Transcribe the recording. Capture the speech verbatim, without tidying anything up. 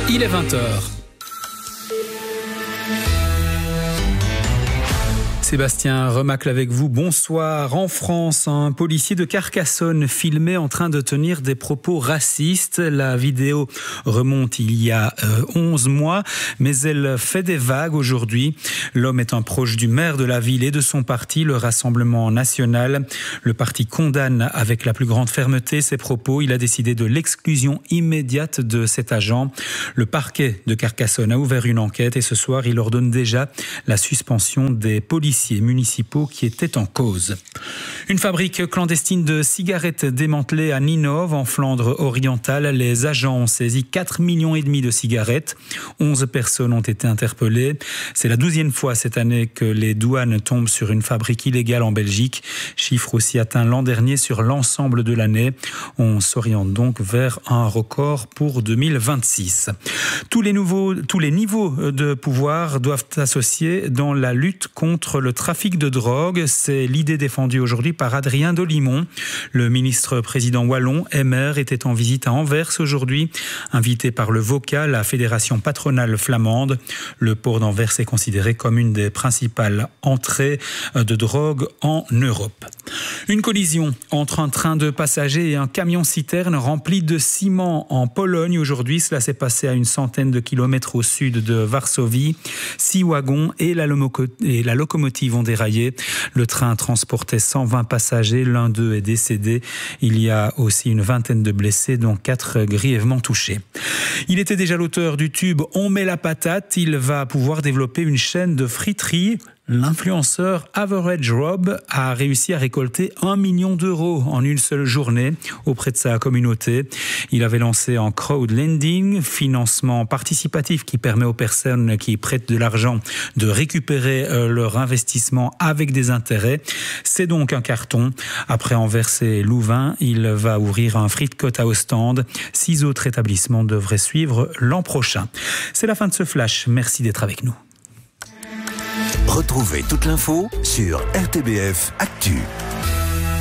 Il est vingt heures. Sébastien Remacle avec vous. Bonsoir. En France, un policier de Carcassonne filmé en train de tenir des propos racistes. La vidéo remonte il y a euh, onze mois, mais elle fait des vagues aujourd'hui. L'homme est un proche du maire de la ville et de son parti, le Rassemblement national. Le parti condamne avec la plus grande fermeté ces propos. Il a décidé de l'exclusion immédiate de cet agent. Le parquet de Carcassonne a ouvert une enquête et ce soir, il ordonne déjà la suspension des policiers municipaux qui étaient en cause. Une fabrique clandestine de cigarettes démantelée à Ninove, en Flandre orientale. Les agents ont saisi quatre millions et demi de cigarettes. onze personnes ont été interpellées. C'est la douzième fois cette année que les douanes tombent sur une fabrique illégale en Belgique. Chiffre aussi atteint l'an dernier sur l'ensemble de l'année. On s'oriente donc vers un record pour deux mille vingt-six. Tous les nouveaux, tous les niveaux de pouvoir doivent s'associer dans la lutte contre le trafic de drogue. C'est l'idée défendue aujourd'hui par Adrien Dolimon. Le ministre président wallon, Emmer, était en visite à Anvers aujourd'hui, invité par le VOCA, la fédération patronale flamande. Le port d'Anvers est considéré comme une des principales entrées de drogue en Europe. Une collision entre un train de passagers et un camion-citerne rempli de ciment en Pologne aujourd'hui. Cela s'est passé à une centaine de kilomètres au sud de Varsovie. Six wagons et la, lomoco- et la locomotive ont déraillé. Le train transportait cent vingt passagers. L'un d'eux est décédé. Il y a aussi une vingtaine de blessés, dont quatre grièvement touchés. Il était déjà l'auteur du tube « On met la patate ». Il va pouvoir développer une chaîne de friterie. L'influenceur Average Rob a réussi à récolter un million d'euros en une seule journée auprès de sa communauté. Il avait lancé un crowdlending, financement participatif qui permet aux personnes qui prêtent de l'argent de récupérer euh, leur investissement avec des intérêts. C'est donc un carton. Après Anvers et Louvain, il va ouvrir un free cote à Ostende. Six autres établissements devraient suivre l'an prochain. C'est la fin de ce flash. Merci d'être avec nous. Retrouvez toute l'info sur R T B F Actu.